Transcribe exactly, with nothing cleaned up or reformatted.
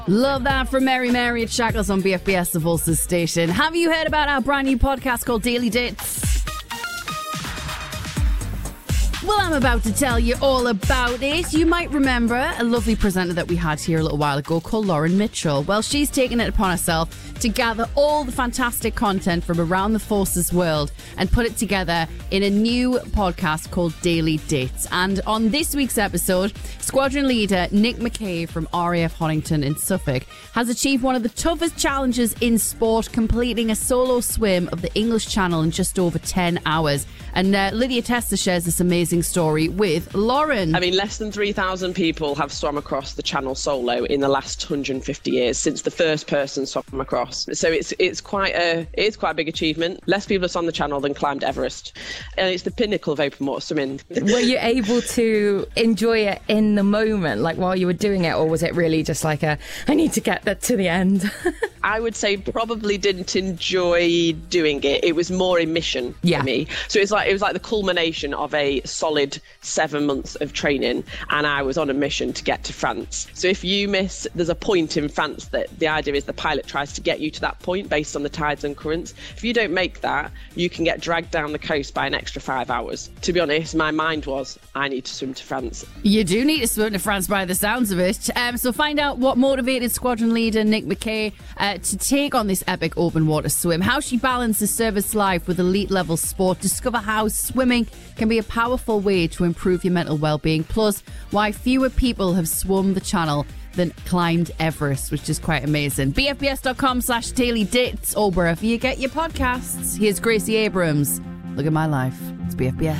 Love that from Mary Mary at Shackles on B F B S, the Pulse's station. Have you heard about our brand new podcast called Daily Dates? Well, I'm about to tell you all about it. You might remember a lovely presenter that we had here a little while ago called Lauren Mitchell. Well, she's taken it upon herself to gather all the fantastic content from around the Forces world and put it together in a new podcast called Daily Dates. And on this week's episode, squadron leader Nick McKay from R A F Honington in Suffolk has achieved one of the toughest challenges in sport, completing a solo swim of the English Channel in just over ten hours. And uh, Lydia Tester shares this amazing story with Lauren. I mean, less than three thousand people have swum across the Channel solo in the last one hundred fifty years since the first person swam across. So it's it's quite a it's quite a big achievement. Less people have swum the Channel than climbed Everest, and it's the pinnacle of open water swimming. Were you able to enjoy it in the moment, like while you were doing it, or was it really just like a I need to get that to the end? I would say probably didn't enjoy doing it. It was more a mission yeah. for me. So it's like it was like the culmination of a solid seven months of training, and I was on a mission to get to France. So if you miss, there's a point in France that the idea is the pilot tries to get you to that point based on the tides and currents. If you don't make that, you can get dragged down the coast by an extra five hours. To be honest, my mind was, I need to swim to France. You do need to swim to France by the sounds of it. Um, so find out what motivated squadron leader Nick McKay uh, to take on this epic open water swim, how she balances service life with elite level sport, discover how swimming can be a powerful way to improve your mental well-being, plus why fewer people have swum the Channel than climbed Everest, which is quite amazing. B F B S dot com slash daily dates or wherever you get your podcasts. Here's Gracie Abrams. Look at my life. It's B F B S.